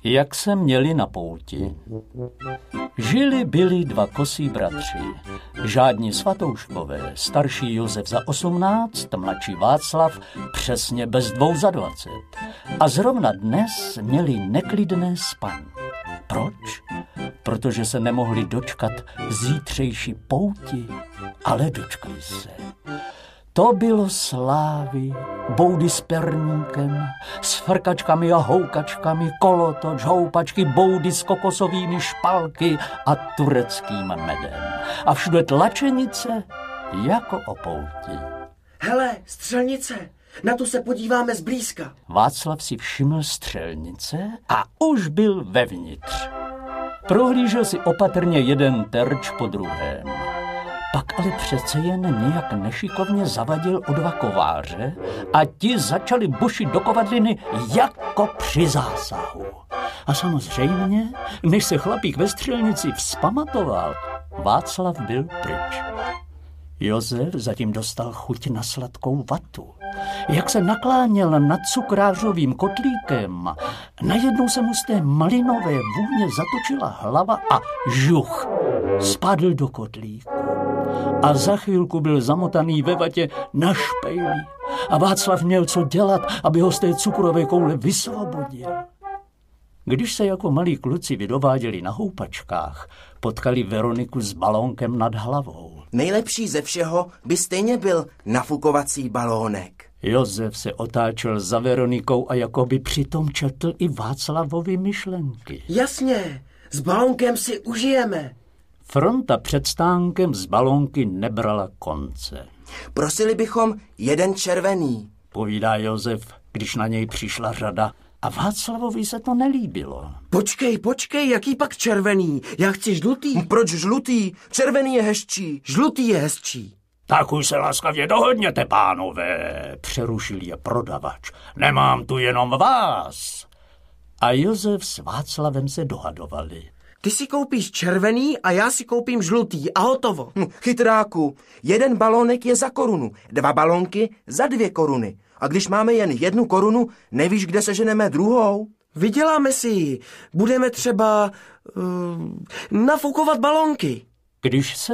Jak se měli na pouti. Byli dva kosí bratři, žádní Svatouškové, starší Josef za 18, mladší Václav přesně bez 2 za 20. A zrovna dnes měli neklidné spaní. Proč? Protože se nemohli dočkat zítřejší pouti, ale dočkali se. To bylo slávy, boudy s perníkem, s frkačkami a houkačkami, kolotoč, houpačky, boudy s kokosovými špalky a tureckým medem. A všude tlačenice jako o pouti. Hele, střelnice, na tu se podíváme zblízka. Václav si všiml střelnice a už byl vevnitř. Prohlížel si opatrně jeden terč po druhém. Pak ale přece jen nějak nešikovně zavadil o 2 kováře a ti začali bušit do kovadliny jako při zásahu. A samozřejmě, než se chlapík ve střelnici vzpamatoval, Václav byl pryč. Josef zatím dostal chuť na sladkou vatu. Jak se nakláněl nad cukrářovým kotlíkem, najednou se mu z té malinové vůně zatočila hlava a žuch, spadl do kotlíku. A za chvilku byl zamotaný ve vatě na špejli. A Václav měl co dělat, aby ho z té cukrové koule vysvobodil. Když se jako malí kluci vydováděli na houpačkách, potkali Veroniku s balónkem nad hlavou. Nejlepší ze všeho by stejně byl nafukovací balónek. Josef se otáčel za Veronikou a jako by přitom četl i Václavovy myšlenky. Jasně, s balónkem si užijeme. Fronta před stánkem z balónky nebrala konce. Prosili bychom jeden červený, povídá Josef, když na něj přišla řada. A Václavovi se to nelíbilo. Počkej, jaký pak červený? Já chci žlutý. Proč žlutý? Červený je hezčí. Žlutý je hezčí. Tak už se laskavě dohodněte, pánové, přerušil je prodavač. Nemám tu jenom vás. A Josef s Václavem se dohadovali. Ty si koupíš červený a já si koupím žlutý a hotovo. Chytráku, 1 balónek je za korunu, 2 balónky za 2 koruny. A když máme jen 1 korunu, nevíš, kde seženeme druhou? Vyděláme si ji. Budeme třeba nafukovat balónky. Když se